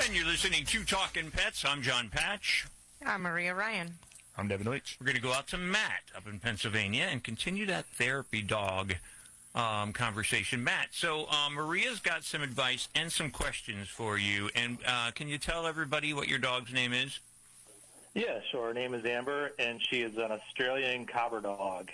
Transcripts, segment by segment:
And you're listening to Talking Pets. I'm John Patch. I'm Maria Ryan. I'm Devin Leach. We're going to go out to Matt up in Pennsylvania and continue that therapy dog conversation. Matt, so Maria's got some advice and some questions for you. And can you tell everybody what your dog's name is? Yeah, sure. Her name is Amber, and she is an Australian Cobber dog.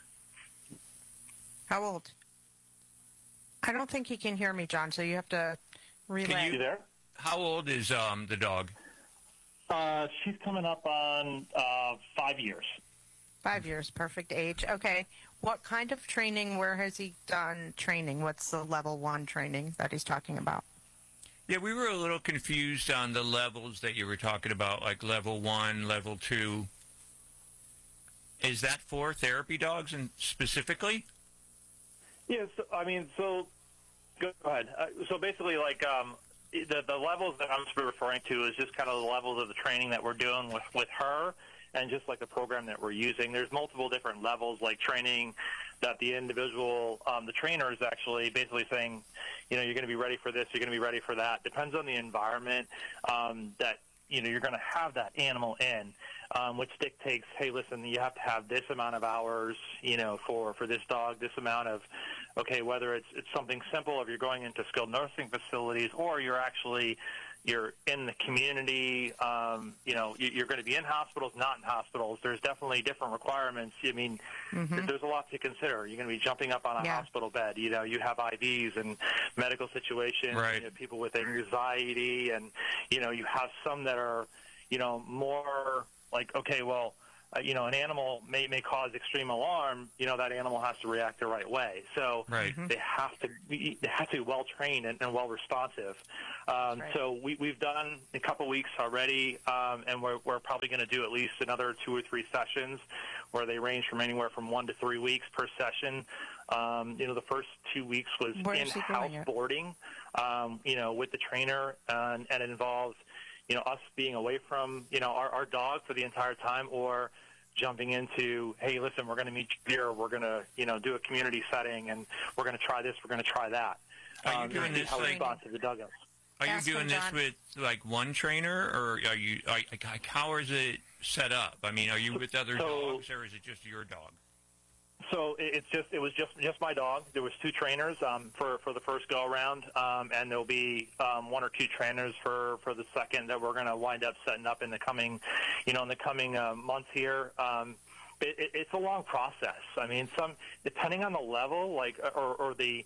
How old? I don't think he can hear me, John, so you have to relay. You there? How old is the dog? She's coming up on 5 years. 5 years, perfect age. Okay. What kind of training, where has he done training? What's the level 1 training that he's talking about? Yeah, we were a little confused on the levels that you were talking about, like level 1, level 2. Is that for therapy dogs and specifically? Yes, so go ahead. So basically, like, the levels that I'm referring to is just kind of the levels of the training that we're doing with her, and just like the program that we're using. There's multiple different levels, like training that the individual, the trainer is actually basically saying, you know, you're going to be ready for this, you're going to be ready for that. Depends on the environment that, you know, you're going to have that animal in, which dictates, hey, listen, you have to have this amount of hours, you know, for this dog, this amount of, okay, whether it's something simple, if you're going into skilled nursing facilities, or you're in the community, you know, you're going to be in hospitals, not in hospitals. There's definitely different requirements. I mean, there's a lot to consider. You're going to be jumping up on a hospital bed. You know, you have IVs and medical situations, right. You know, people with anxiety, and, you know, you have some that are, you know, more like, okay, well, you know, an animal may cause extreme alarm. You know, that animal has to react the right way. So right. they have to be well trained and well responsive. So we've done a couple weeks already, and we're probably going to do at least another 2 or 3 sessions, where they range from anywhere from 1 to 3 weeks per session. You know, the first 2 weeks was in-house boarding, you know, with the trainer, and it involves, you know, us being away from, you know, our dog for the entire time, or jumping into, hey, listen, we're going to meet you here, we're going to, you know, do a community setting, and we're going to try this, we're going to try that. Are you doing this responsive the dugouts. Are you doing this with like one trainer, or are you? How is it set up? I mean, are you with other dogs, or is it just your dog? So it was just my dog. There was 2 trainers for the first go around, and there'll be 1 or 2 trainers for the second that we're going to wind up setting up in the coming months here. It's a long process. I mean, depending on the level, like or the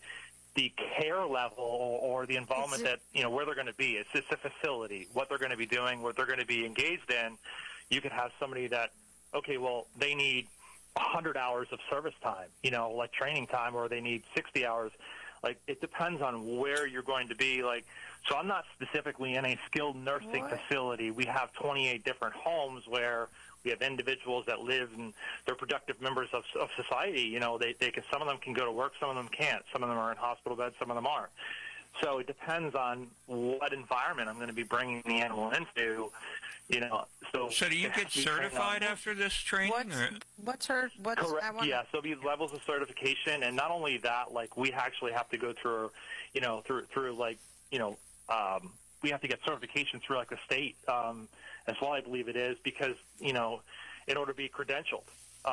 care level or the involvement that, you know, where they're going to be. It's just a facility, what they're going to be doing, what they're going to be engaged in. You could have somebody that, okay, well, they need 100 hours of service time, you know, like training time, or they need 60 hours. Like, it depends on where you're going to be. Like, so I'm not specifically in a skilled nursing facility. We have 28 different homes where we have individuals that live, and they're productive members of society. You know, they can, some of them can go to work, some of them can't. Some of them are in hospital beds, some of them aren't. So it depends on what environment I'm going to be bringing the animal into. You know, so do you get certified after this training? What's correct? Yeah, so these levels of certification, and not only that, like, we actually have to go through, you know, through like, you know, we have to get certification through like the state as well, I believe it is, because, you know, in order to be credentialed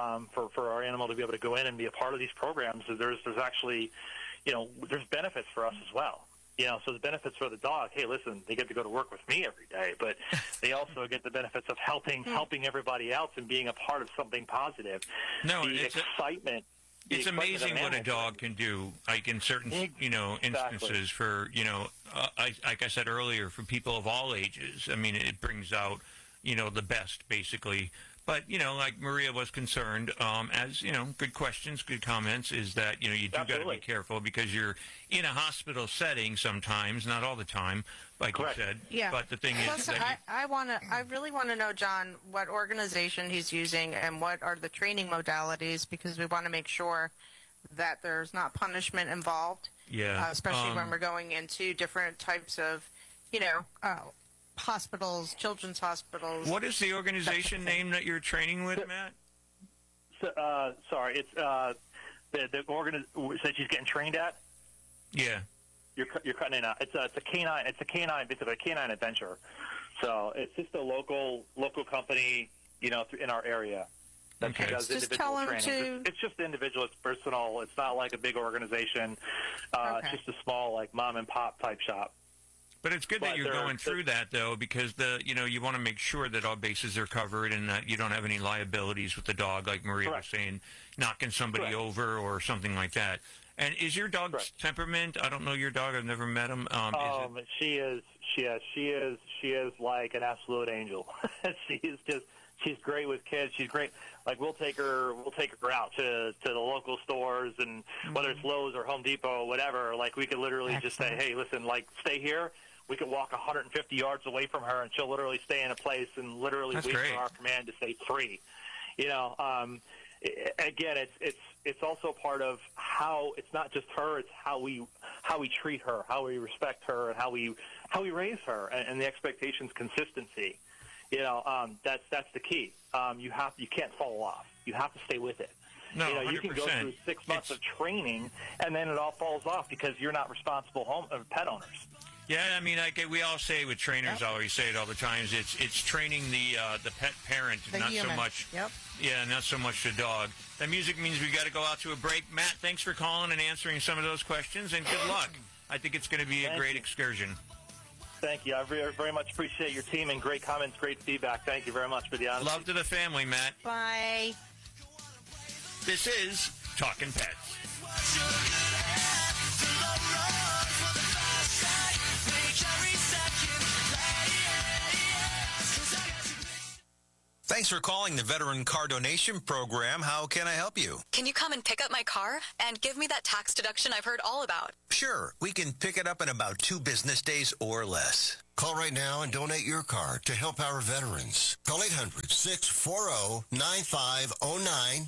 for our animal to be able to go in and be a part of these programs, there's actually, you know, there's benefits for us as well. You know, so the benefits for the dog, hey, listen, they get to go to work with me every day, but they also get the benefits of helping everybody else and being a part of something positive. No, it's excitement. It's amazing what a dog can do, like in certain, you know, instances for, you know, like I said earlier, for people of all ages. I mean, it brings out, you know, the best, basically. But, you know, like Maria was concerned, as, you know, good questions, good comments, is that, you know, you do got to be careful because you're in a hospital setting sometimes, not all the time, like you said. Yeah. But the thing is that I really want to know, John, what organization he's using and what are the training modalities, because we want to make sure that there's not punishment involved. Yeah. Especially when we're going into different types of, you know, hospitals, children's hospitals. What is the organization name that you're training with, Matt? Sorry, it's the organization that she's getting trained at. Yeah. You're cutting in. It's a canine. It's a canine. Basically, a canine adventure. So it's just a local company, in our area that does individual training. It's just individual. It's personal. It's not like a big organization. It's just a small, like mom and pop type shop. But it's good that you're going through that, though, because you want to make sure that all bases are covered and that you don't have any liabilities with the dog, like Maria was saying, knocking somebody over or something like that. And is your dog's temperament? I don't know your dog. I've never met him. She is like an absolute angel. She's great with kids. She's great. Like we'll take her out to the local stores, and whether it's Lowe's or Home Depot or whatever. Like we could literally just say, hey, listen, like stay here. We could walk 150 yards away from her, and she'll literally stay in a place and literally wait for our command to say 3. Again, it's also part of how it's not just her; it's how we treat her, how we respect her, and how we raise her, and the expectations, consistency. That's the key. You can't fall off. You have to stay with it. No, you can go through 6 months of training, and then it all falls off because you're not responsible pet owners. Yeah, I mean, we all say with trainers, I always say it all the times. It's training the pet parent, not so much. Yeah, not so much the dog. That music means we got to go out to a break. Matt, thanks for calling and answering some of those questions, and good luck. I think it's going to be a great excursion. Thank you. I very much appreciate your team and great comments, great feedback. Thank you very much for the honesty. Love to the family, Matt. Bye. This is Talking Pets. Thanks for calling the Veteran Car Donation Program. How can I help you? Can you come and pick up my car and give me that tax deduction I've heard all about? Sure. We can pick it up in about 2 business days or less. Call right now and donate your car to help our veterans. Call 800-640-9509.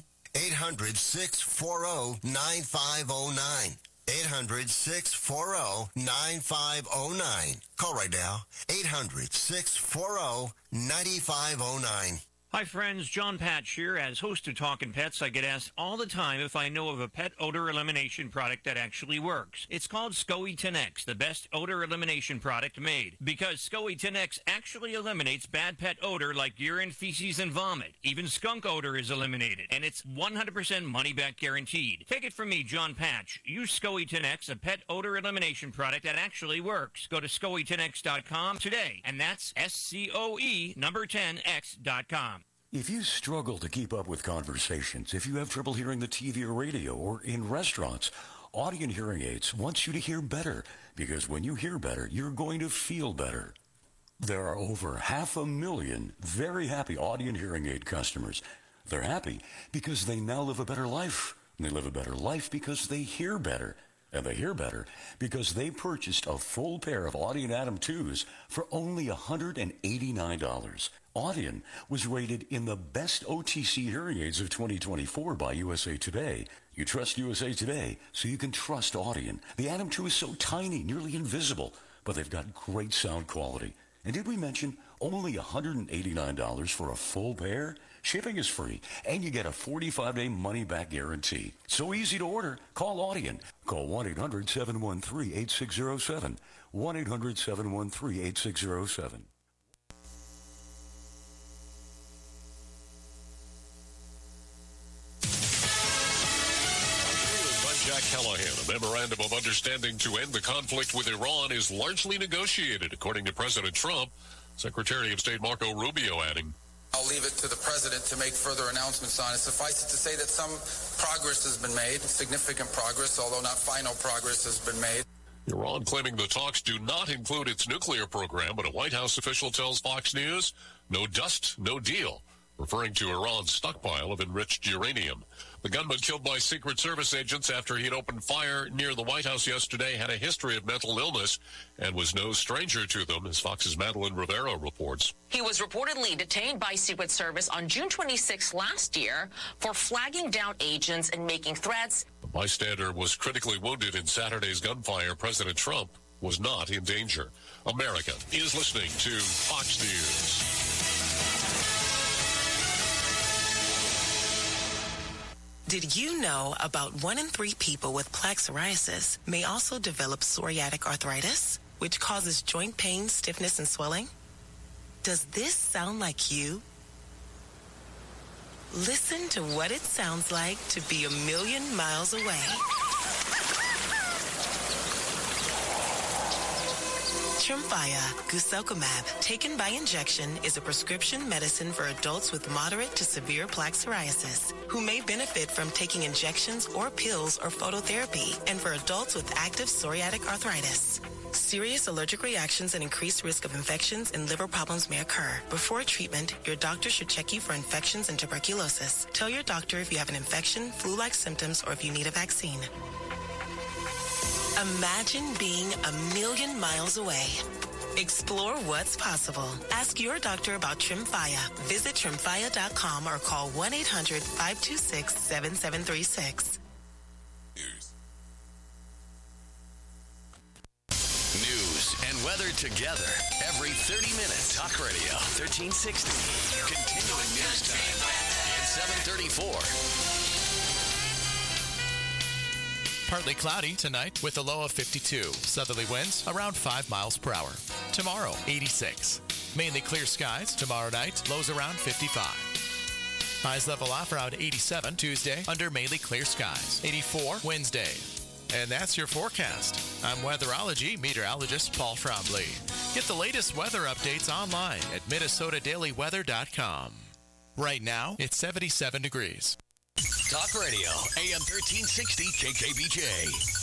800-640-9509. 800-640-9509. Call right now. 800-640-9509. Hi, friends. John Patch here. As host of Talkin' Pets, I get asked all the time if I know of a pet odor elimination product that actually works. It's called SCOE 10X, the best odor elimination product made. Because SCOE 10X actually eliminates bad pet odor like urine, feces, and vomit. Even skunk odor is eliminated, and it's 100% money-back guaranteed. Take it from me, John Patch. Use SCOE 10X, a pet odor elimination product that actually works. Go to SCOE10X.com today, and that's SCOE number 10X.com. If you struggle to keep up with conversations, if you have trouble hearing the TV or radio or in restaurants, Audient Hearing Aids wants you to hear better, because when you hear better, you're going to feel better. There are over 500,000 very happy Audient Hearing Aid customers. They're happy because they now live a better life. They live a better life because they hear better. And they hear better because they purchased a full pair of Audient Atom 2s for only $189. Audient was rated in the best OTC hearing aids of 2024 by USA Today. You trust USA Today, so you can trust Audient. The Atom 2 is so tiny, nearly invisible, but they've got great sound quality. And did we mention only $189 for a full pair? Shipping is free, and you get a 45-day money-back guarantee. So easy to order. Call Audient. Call 1-800-713-8607. 1-800-713-8607. Jack Callahan. A memorandum of understanding to end the conflict with Iran is largely negotiated, according to President Trump. Secretary of State Marco Rubio adding, I'll leave it to the president to make further announcements on it. Suffice it to say that some progress has been made, significant progress, although not final progress has been made. Iran claiming the talks do not include its nuclear program, but a White House official tells Fox News, no dust, no deal, referring to Iran's stockpile of enriched uranium. The gunman killed by Secret Service agents after he had opened fire near the White House yesterday had a history of mental illness and was no stranger to them, as Fox's Madeline Rivera reports. He was reportedly detained by Secret Service on June 26 last year for flagging down agents and making threats. A bystander was critically wounded in Saturday's gunfire. President Trump was not in danger. America is listening to Fox News. Did you know about 1 in 3 people with plaque psoriasis may also develop psoriatic arthritis, which causes joint pain, stiffness, and swelling? Does this sound like you? Listen to what it sounds like to be 1,000,000 miles away. Tremfya guselkumab, taken by injection, is a prescription medicine for adults with moderate to severe plaque psoriasis who may benefit from taking injections or pills or phototherapy, and for adults with active psoriatic arthritis. Serious allergic reactions and increased risk of infections and liver problems may occur. Before treatment, your doctor should check you for infections and tuberculosis. Tell your doctor if you have an infection, flu-like symptoms, or if you need a vaccine. Imagine being 1,000,000 miles away. Explore what's possible. Ask your doctor about Tremfya. Visit Tremfya.com or call 1-800-526-7736. News and weather together every 30 minutes. Talk Radio 1360. Continuing news time in 734. Partly cloudy tonight with a low of 52. Southerly winds around 5 miles per hour. Tomorrow, 86. Mainly clear skies. Tomorrow night, lows around 55. Highs level off around 87 Tuesday under mainly clear skies. 84 Wednesday. And that's your forecast. I'm weatherology meteorologist Paul Trombley. Get the latest weather updates online at MinnesotaDailyWeather.com. Right now, it's 77 degrees. Talk Radio, AM 1360 KKBJ.